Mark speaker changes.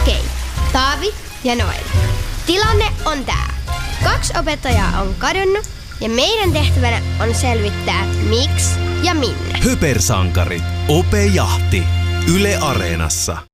Speaker 1: Okei, Taavi ja Noel. Tilanne on tää. 2 opettajaa on kadonnut ja meidän tehtävänä on selvittää miksi ja minne.
Speaker 2: Höpersankarit. Ope Jahti. Yle Areenassa.